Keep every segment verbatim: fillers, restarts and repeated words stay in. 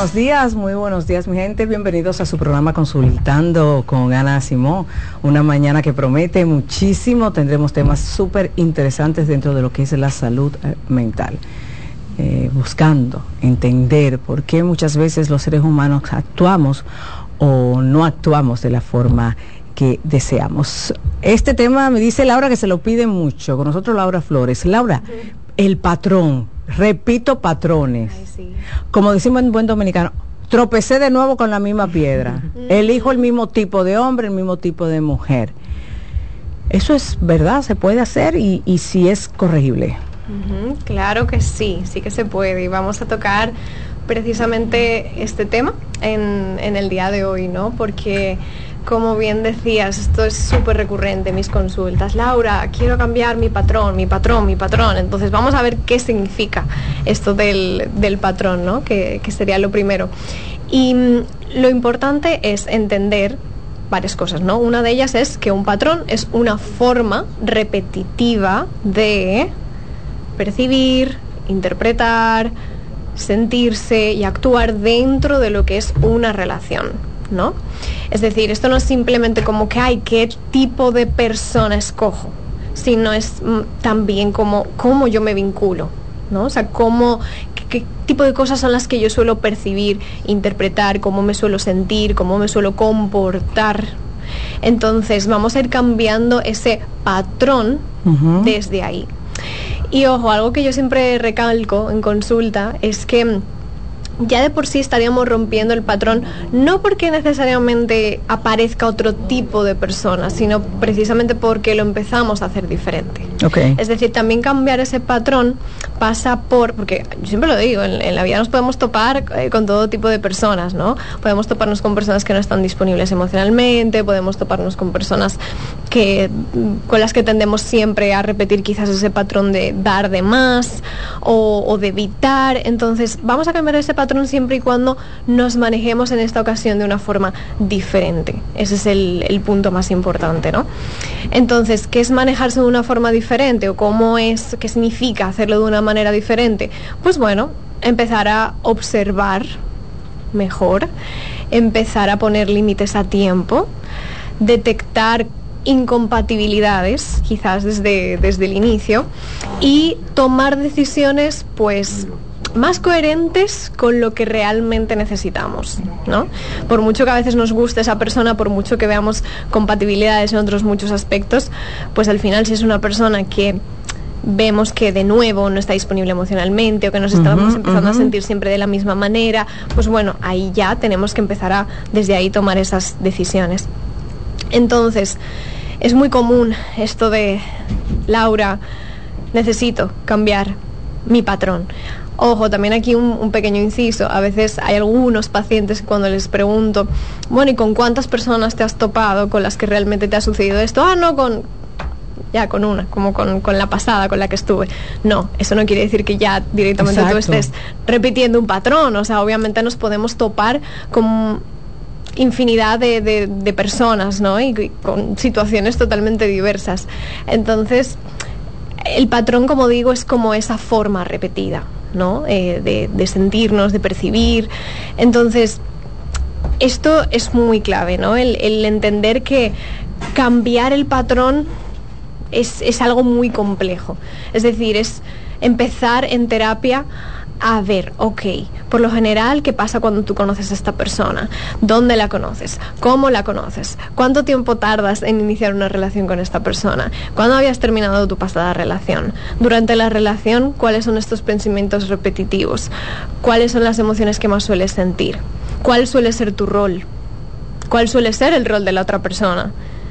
buenos días, muy buenos días mi gente, bienvenidos a su programa Consultando con Ana Simón, una mañana que promete muchísimo, tendremos temas súper interesantes dentro de lo que es la salud eh, mental, eh, buscando entender por qué muchas veces los seres humanos actuamos o no actuamos de la forma que deseamos. Este tema me dice Laura que se lo pide mucho, con nosotros Laura Flores. Laura, uh-huh. El patrón, repito patrones. Ay, sí. Como decimos en buen dominicano, tropecé de nuevo con la misma piedra. Uh-huh. Elijo el mismo tipo de hombre, el mismo tipo de mujer. Eso es verdad, se puede hacer y, y si es corregible. Uh-huh. Claro que sí, sí que se puede. Y vamos a tocar precisamente este tema en, en el día de hoy, ¿no? Porque, como bien decías, esto es súper recurrente en mis consultas. Laura, quiero cambiar mi patrón, mi patrón, mi patrón. Entonces vamos a ver qué significa esto del, del patrón, ¿no? Que, que sería lo primero. Y mm, lo importante es entender varias cosas, ¿no? Una de ellas es que un patrón es una forma repetitiva de percibir, interpretar, sentirse y actuar dentro de lo que es una relación, ¿no? Es decir, esto no es simplemente como que, ay, ¿qué tipo de persona escojo? Sino es mm, también como cómo yo me vinculo, ¿no? O sea, cómo, qué, qué tipo de cosas son las que yo suelo percibir, interpretar, cómo me suelo sentir, cómo me suelo comportar. Entonces, vamos a ir cambiando ese patrón uh-huh. desde ahí. Y ojo, algo que yo siempre recalco en consulta es que ya de por sí estaríamos rompiendo el patrón, no porque necesariamente aparezca otro tipo de persona, sino precisamente porque lo empezamos a hacer diferente. Okay. Es decir, también cambiar ese patrón pasa por, porque yo siempre lo digo, en, en la vida nos podemos topar eh, con todo tipo de personas, ¿no? Podemos toparnos con personas que no están disponibles emocionalmente, podemos toparnos con personas que con las que tendemos siempre a repetir quizás ese patrón de dar de más o, o de evitar. Entonces, vamos a cambiar ese patrón patrón siempre y cuando nos manejemos en esta ocasión de una forma diferente. Ese es el, el punto más importante, ¿no? Entonces, ¿qué es manejarse de una forma diferente? ¿O cómo es, qué significa hacerlo de una manera diferente? Pues bueno, empezar a observar mejor, empezar a poner límites a tiempo, detectar incompatibilidades, quizás desde, desde el inicio, y tomar decisiones, pues, más coherentes con lo que realmente necesitamos, ¿no? Por mucho que a veces nos guste esa persona, por mucho que veamos compatibilidades en otros muchos aspectos, pues al final si es una persona que vemos que de nuevo no está disponible emocionalmente o que nos estamos uh-huh, empezando uh-huh. a sentir siempre de la misma manera, pues bueno, ahí ya tenemos que empezar a, desde ahí, tomar esas decisiones. Entonces, es muy común esto de, Laura, necesito cambiar mi patrón. Ojo, también aquí un, un pequeño inciso. A veces hay algunos pacientes que cuando les pregunto, bueno, ¿y con cuántas personas te has topado con las que realmente te ha sucedido esto? Ah, no, con... ya con una, como con, con la pasada, con la que estuve. No, eso no quiere decir que ya directamente Exacto. tú estés repitiendo un patrón. O sea, obviamente nos podemos topar con infinidad de, de, de personas, ¿no? Y, y con situaciones totalmente diversas. Entonces, el patrón, como digo, es como esa forma repetida, ¿no? Eh, de, de sentirnos, de percibir. Entonces, esto es muy clave, ¿no? El, el entender que cambiar el patrón es, es algo muy complejo. Es decir, es empezar en terapia a ver, ok, por lo general, ¿qué pasa cuando tú conoces a esta persona? ¿Dónde la conoces? ¿Cómo la conoces? ¿Cuánto tiempo tardas en iniciar una relación con esta persona? ¿Cuándo habías terminado tu pasada relación? Durante la relación, ¿cuáles son estos pensamientos repetitivos? ¿Cuáles son las emociones que más sueles sentir? ¿Cuál suele ser tu rol? ¿Cuál suele ser el rol de la otra persona?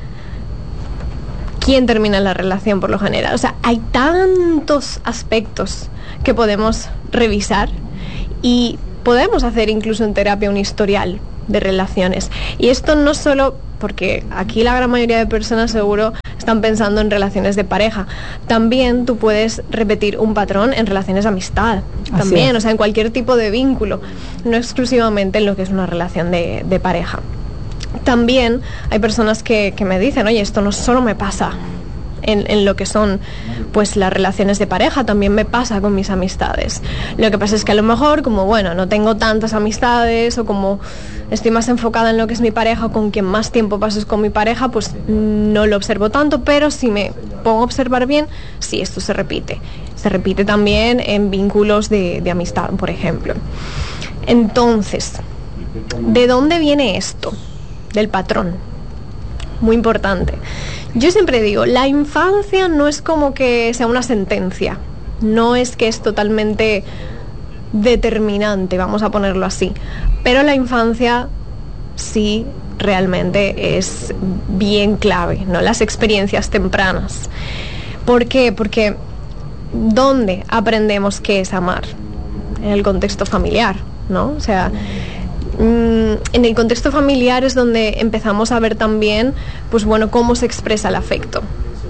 ¿Quién termina la relación por lo general? O sea, hay tantos aspectos que podemos revisar y podemos hacer incluso en terapia un historial de relaciones. Y esto no solo porque aquí la gran mayoría de personas seguro están pensando en relaciones de pareja. También tú puedes repetir un patrón en relaciones de amistad. También, o sea, en cualquier tipo de vínculo, no exclusivamente en lo que es una relación de, de pareja. También hay personas que, que me dicen, oye, esto no solo me pasa en, en lo que son pues las relaciones de pareja, también me pasa con mis amistades. Lo que pasa es que a lo mejor, como bueno, no tengo tantas amistades, o como estoy más enfocada en lo que es mi pareja, o con quien más tiempo pases con mi pareja, pues no lo observo tanto, pero si me pongo a observar bien, sí, esto se repite. Se repite también en vínculos de, de amistad, por ejemplo. Entonces, ¿de dónde viene esto? Del patrón. Muy importante. Yo siempre digo, la infancia no es como que sea una sentencia, no es que es totalmente determinante, vamos a ponerlo así, pero la infancia sí realmente es bien clave, ¿no? Las experiencias tempranas. ¿Por qué? Porque ¿dónde aprendemos qué es amar? En el contexto familiar, ¿no? O sea, en el contexto familiar es donde empezamos a ver también, pues bueno, cómo se expresa el afecto.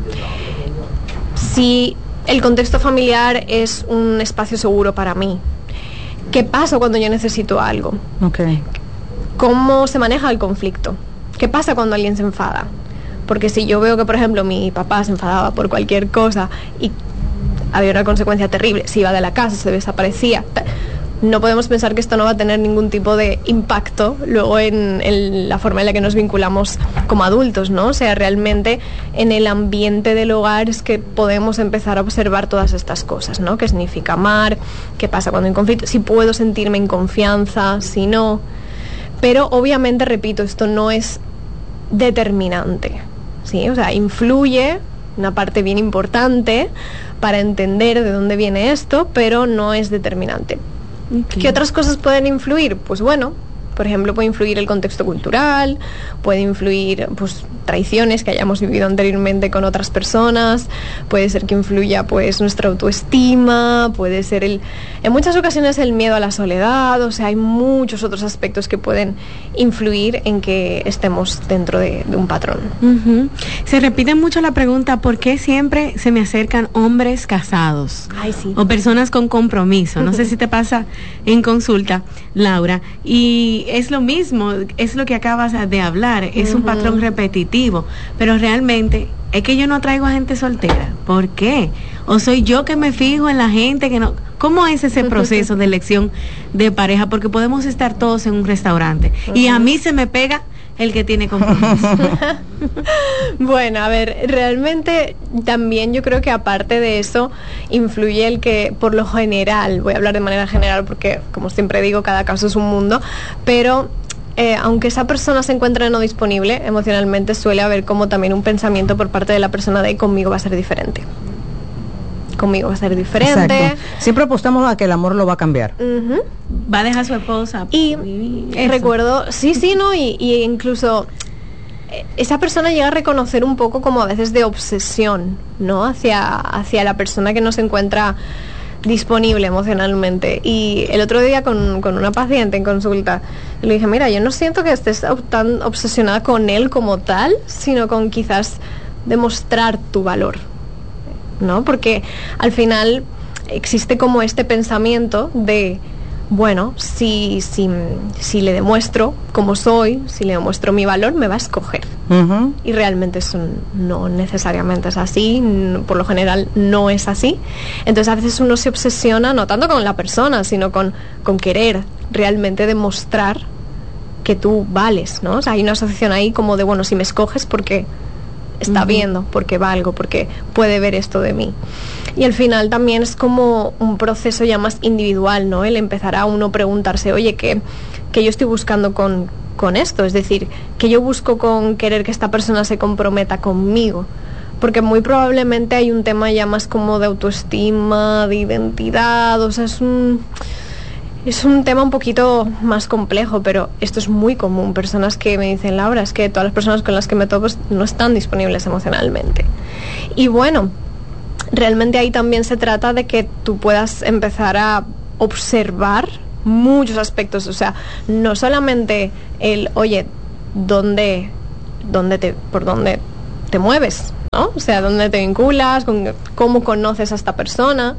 Si el contexto familiar es un espacio seguro para mí, ¿qué pasa cuando yo necesito algo? Okay. ¿Cómo se maneja el conflicto? ¿Qué pasa cuando alguien se enfada? Porque si yo veo que, por ejemplo, mi papá se enfadaba por cualquier cosa y había una consecuencia terrible, se iba de la casa, se desaparecía, no podemos pensar que esto no va a tener ningún tipo de impacto luego en, en la forma en la que nos vinculamos como adultos, ¿no? O sea, realmente en el ambiente del hogar es que podemos empezar a observar todas estas cosas, ¿no? ¿Qué significa amar? ¿Qué pasa cuando hay conflicto? Si puedo sentirme en confianza, si no. Pero obviamente, repito, esto no es determinante, ¿sí? O sea, influye una parte bien importante para entender de dónde viene esto, pero no es determinante. Okay. ¿Qué otras cosas pueden influir? Pues bueno, por ejemplo, puede influir el contexto cultural, puede influir pues traiciones que hayamos vivido anteriormente con otras personas, puede ser que influya pues nuestra autoestima, puede ser el, en muchas ocasiones el miedo a la soledad, o sea, hay muchos otros aspectos que pueden influir en que estemos dentro de, de un patrón. Uh-huh. Se repite mucho la pregunta, ¿por qué siempre se me acercan hombres casados? Ay, sí. O personas con compromiso? No sé si te pasa en consulta, Laura, y es lo mismo, es lo que acabas de hablar, es uh-huh. un patrón repetitivo, pero realmente es que yo no atraigo a gente soltera. ¿Por qué? ¿O soy yo que me fijo en la gente que no? ¿Cómo es ese proceso de elección de pareja? Porque podemos estar todos en un restaurante uh-huh. y a mí se me pega el que tiene compromiso. Bueno, a ver, realmente también yo creo que aparte de eso influye el que, por lo general, voy a hablar de manera general porque, como siempre digo, cada caso es un mundo, pero eh, aunque esa persona se encuentre no disponible emocionalmente, suele haber como también un pensamiento por parte de la persona de conmigo va a ser diferente. Conmigo va a ser diferente. Exacto. Siempre apostamos a que el amor lo va a cambiar. Uh-huh. Va a dejar a su esposa. Y eso. Recuerdo, sí, sí, no, y, y incluso esa persona llega a reconocer un poco como a veces de obsesión, ¿no? Hacia, hacia la persona que no se encuentra disponible emocionalmente. Y el otro día con, con una paciente en consulta le dije, mira, yo no siento que estés tan obsesionada con él como tal, sino con quizás demostrar tu valor, ¿no? Porque al final existe como este pensamiento de, bueno, si, si, si le demuestro cómo soy, si le demuestro mi valor, me va a escoger. Uh-huh. Y realmente eso no necesariamente es así, por lo general no es así. Entonces a veces uno se obsesiona no tanto con la persona, sino con, con querer realmente demostrar que tú vales, ¿no? O sea, hay una asociación ahí como de, bueno, si me escoges porque está uh-huh. viendo, porque valgo, porque puede ver esto de mí. Y al final también es como un proceso ya más individual, ¿no? El empezar a uno preguntarse, oye, ¿qué, qué yo estoy buscando con, con esto? Es decir, ¿qué yo busco con querer que esta persona se comprometa conmigo? Porque muy probablemente hay un tema ya más como de autoestima, de identidad, o sea, es un... Es un tema un poquito más complejo, pero esto es muy común. Personas que me dicen, Laura, es que todas las personas con las que me topo no están disponibles emocionalmente. Y bueno, realmente ahí también se trata de que tú puedas empezar a observar muchos aspectos. O sea, no solamente el, oye, ¿dónde, dónde te, por dónde te mueves, ¿no? O sea, ¿dónde te vinculas? Con, ¿cómo conoces a esta persona?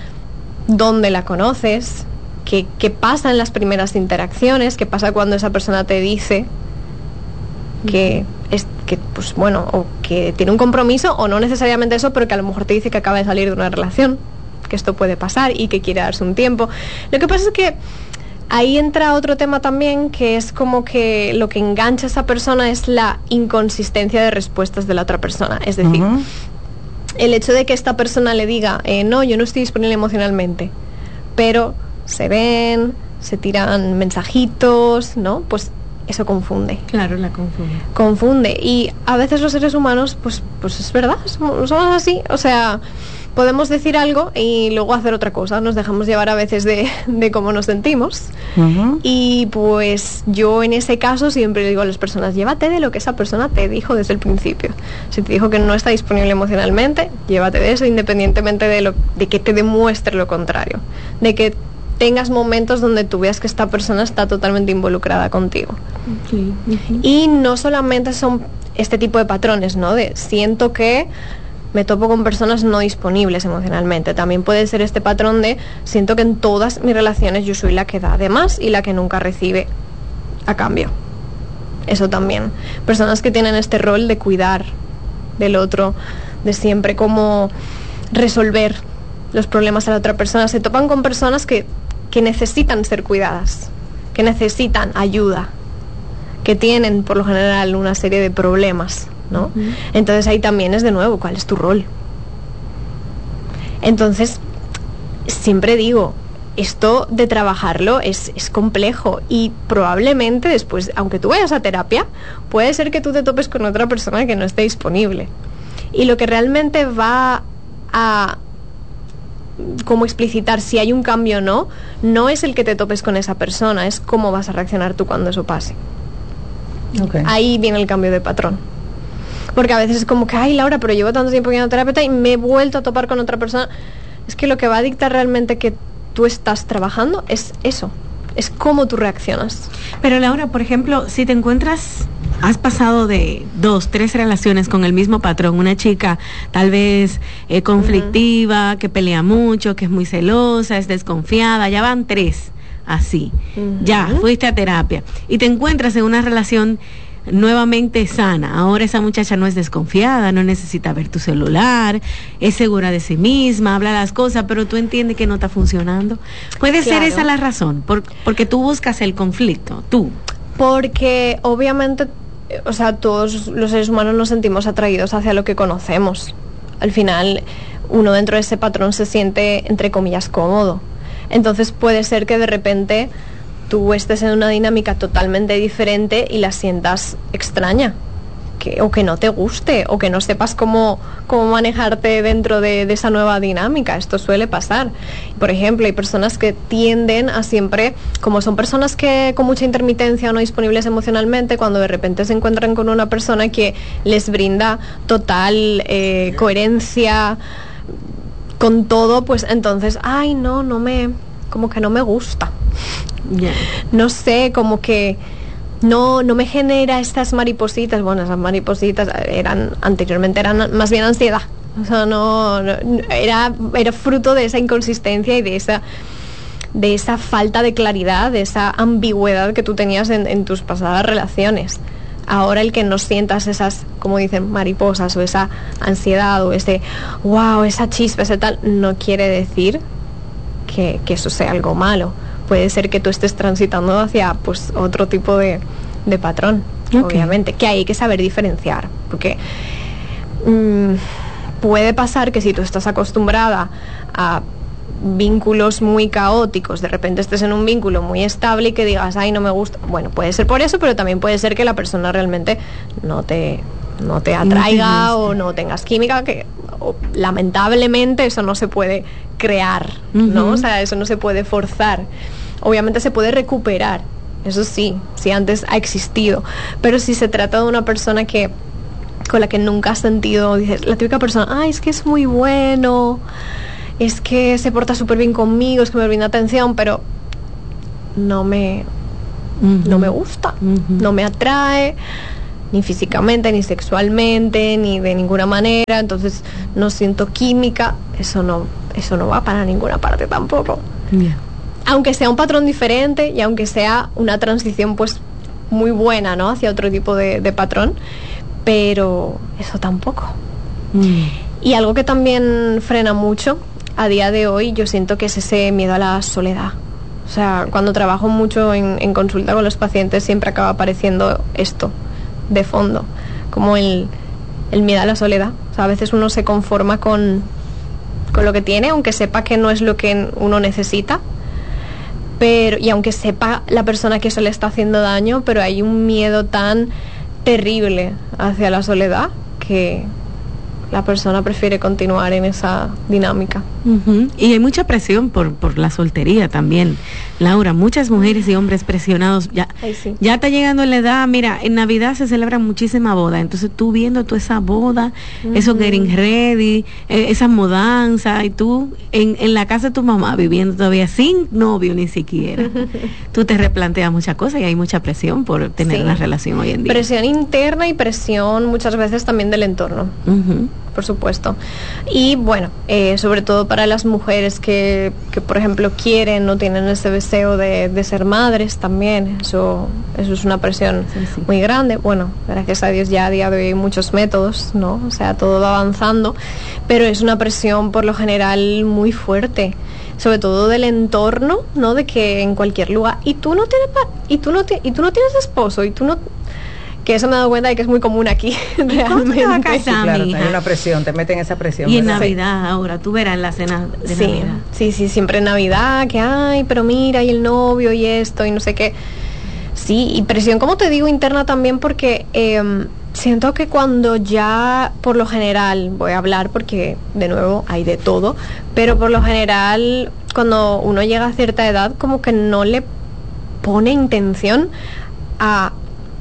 ¿Dónde la conoces? ¿Qué, ¿Qué pasa en las primeras interacciones? ¿Qué pasa cuando esa persona te dice que es que pues bueno, o que tiene un compromiso, o no necesariamente eso, pero que a lo mejor te dice que acaba de salir de una relación, que esto puede pasar y que quiere darse un tiempo. Lo que pasa es que ahí entra otro tema también, que es como que lo que engancha a esa persona es la inconsistencia de respuestas de la otra persona. Es decir, uh-huh. el hecho de que esta persona le diga, eh, no, yo no estoy disponible emocionalmente, pero se ven, se tiran mensajitos, ¿no? Pues eso confunde. Claro, la confunde. Confunde. Y a veces los seres humanos, pues, pues es verdad, somos, somos así. O sea, podemos decir algo y luego hacer otra cosa. Nos dejamos llevar a veces de, de cómo nos sentimos. Uh-huh. Y pues yo en ese caso siempre le digo a las personas, llévate de lo que esa persona te dijo desde el principio. Si te dijo que no está disponible emocionalmente, llévate de eso, independientemente de, lo, de que te demuestre lo contrario. De que tengas momentos donde tú veas que esta persona está totalmente involucrada contigo. Okay. Uh-huh. Y no solamente son este tipo de patrones, ¿no? De siento que me topo con personas no disponibles emocionalmente. También puede ser este patrón de siento que en todas mis relaciones yo soy la que da de más y la que nunca recibe a cambio. Eso también. Personas que tienen este rol de cuidar del otro, de siempre como resolver los problemas a la otra persona. Se topan con personas que que necesitan ser cuidadas, que necesitan ayuda, que tienen por lo general una serie de problemas, ¿no? Uh-huh. Entonces ahí también es de nuevo, ¿cuál es tu rol? Entonces, siempre digo, esto de trabajarlo es, es complejo y probablemente después, aunque tú vayas a terapia, puede ser que tú te topes con otra persona que no esté disponible. Y lo que realmente va a como explicitar si hay un cambio o no, no es el que te topes con esa persona, es cómo vas a reaccionar tú cuando eso pase. Okay. Ahí viene el cambio de patrón. Porque a veces es como que, ay Laura, pero llevo tanto tiempo yendo a terapeuta y me he vuelto a topar con otra persona. Es que lo que va a dictar realmente que tú estás trabajando es eso, es cómo tú reaccionas. Pero Laura, por ejemplo, si te encuentras, has pasado de dos, tres relaciones con el mismo patrón, una chica tal vez eh, conflictiva, uh-huh. que pelea mucho, que es muy celosa, es desconfiada, ya van tres así, uh-huh. ya fuiste a terapia y te encuentras en una relación nuevamente sana. Ahora esa muchacha no es desconfiada, no necesita ver tu celular, es segura de sí misma, habla las cosas, pero tú entiendes que no está funcionando. Puede claro. ser esa la razón, por, porque tú buscas el conflicto, tú. Porque obviamente, o sea, todos los seres humanos nos sentimos atraídos hacia lo que conocemos. Al final, uno dentro de ese patrón se siente, entre comillas, cómodo. Entonces puede ser que de repente tú estés en una dinámica totalmente diferente y la sientas extraña, que, o que no te guste, o que no sepas cómo, cómo manejarte dentro de, de esa nueva dinámica. Esto suele pasar. Por ejemplo, hay personas que tienden a siempre, como son personas que con mucha intermitencia o no disponibles emocionalmente, cuando de repente se encuentran con una persona que les brinda total eh, coherencia con todo, pues entonces, ay, no, no me, como que no me gusta. Yeah. No sé, como que no, no me genera estas maripositas. Bueno, esas maripositas eran anteriormente eran más bien ansiedad. O sea, no, no era, era fruto de esa inconsistencia y de esa de esa falta de claridad, de esa ambigüedad que tú tenías en, en tus pasadas relaciones. Ahora el que no sientas esas, como dicen, mariposas o esa ansiedad o ese wow, esa chispa, ese tal, no quiere decir que, que eso sea algo malo. Puede ser que tú estés transitando hacia pues otro tipo de, de patrón, okay. obviamente, que hay que saber diferenciar, porque mmm, puede pasar que si tú estás acostumbrada a vínculos muy caóticos, de repente estés en un vínculo muy estable y que digas, ay, no me gusta. Bueno, puede ser por eso, pero también puede ser que la persona realmente no te, no te atraiga no te o no tengas química, que o, lamentablemente eso no se puede crear, uh-huh. ¿no? O sea, eso no se puede forzar. Obviamente se puede recuperar, eso sí, si antes ha existido, pero si se trata de una persona que con la que nunca has sentido, dices, la típica persona, ay, es que es muy bueno, es que se porta súper bien conmigo, es que me brinda atención, pero no me, uh-huh. no me gusta, uh-huh. no me atrae, ni físicamente, ni sexualmente, ni de ninguna manera, entonces no siento química, eso no, eso no va para ninguna parte tampoco. Yeah. Aunque sea un patrón diferente y aunque sea una transición pues muy buena, ¿no? Hacia otro tipo de, de patrón, pero eso tampoco. Mm. Y algo que también frena mucho a día de hoy, yo siento que es ese miedo a la soledad. O sea, cuando trabajo mucho en, en consulta con los pacientes, siempre acaba apareciendo esto de fondo, como el, el miedo a la soledad. O sea, a veces uno se conforma con, con lo que tiene, aunque sepa que no es lo que uno necesita, pero y aunque sepa la persona que eso le está haciendo daño, pero hay un miedo tan terrible hacia la soledad que la persona prefiere continuar en esa dinámica. Uh-huh. Y hay mucha presión por, por la soltería también, Laura. Muchas mujeres y hombres presionados. Ya, Ay, sí. ya está llegando la edad. Mira, en Navidad se celebran muchísimas bodas. Entonces tú viendo toda esa boda, uh-huh. esos getting ready, eh, esas mudanzas, y tú en, en la casa de tu mamá viviendo todavía sin novio ni siquiera. Tú te replanteas muchas cosas y hay mucha presión por tener sí. una relación hoy en día. Presión interna y presión muchas veces también del entorno. Uh-huh. Por supuesto. Y bueno, eh, sobre todo para las mujeres que, que por ejemplo quieren o tienen ese deseo de, de ser madres también, eso, eso es una presión sí, sí. muy grande. Bueno, gracias a Dios ya a día de hoy hay muchos métodos, ¿no? O sea, todo va avanzando, pero es una presión por lo general muy fuerte, sobre todo del entorno, ¿no? De que en cualquier lugar, y tú no tienes pa- y tú no ti- y tú no tienes esposo, y tú no, que eso me he dado cuenta de que es muy común aquí, realmente. Te va a casar, sí, claro, hay una presión, te meten esa presión. Y en Navidad, sí. ahora, tú verás en la cena de sí, Navidad. Sí, sí, siempre en Navidad, que ay, pero mira, y el novio, y esto, y no sé qué. Sí, y presión, como te digo, interna también, porque eh, siento que cuando ya, por lo general, voy a hablar porque, de nuevo, hay de todo, pero por lo general, cuando uno llega a cierta edad, como que no le pone intención a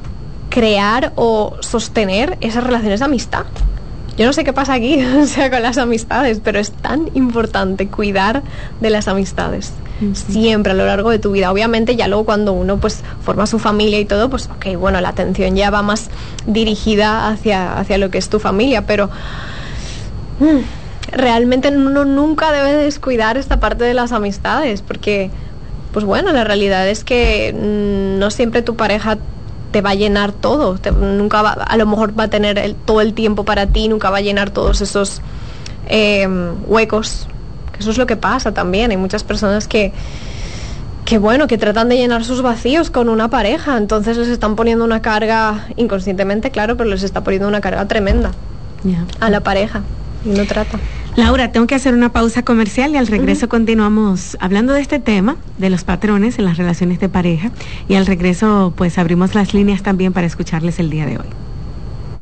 crear o sostener esas relaciones de amistad. Yo no sé qué pasa aquí, o sea, con las amistades, pero es tan importante cuidar de las amistades. Uh-huh. Siempre a lo largo de tu vida. Obviamente ya luego cuando uno pues forma su familia y todo, pues ok, bueno, la atención ya va más dirigida hacia, hacia lo que es tu familia, pero mmm, realmente uno nunca debe descuidar esta parte de las amistades, porque pues bueno, la realidad es que mmm, no siempre tu pareja te va a llenar todo, te, nunca va, a lo mejor va a tener el, todo el tiempo para ti, nunca va a llenar todos esos eh, huecos, que eso es lo que pasa también. Hay muchas personas que, que bueno, que tratan de llenar sus vacíos con una pareja, entonces les están poniendo una carga, inconscientemente, claro, pero les está poniendo una carga tremenda yeah. a la pareja, y no trata. Laura, tengo que hacer una pausa comercial y al regreso uh-huh. continuamos hablando de este tema, de los patrones en las relaciones de pareja, y al regreso pues abrimos las líneas también para escucharles el día de hoy.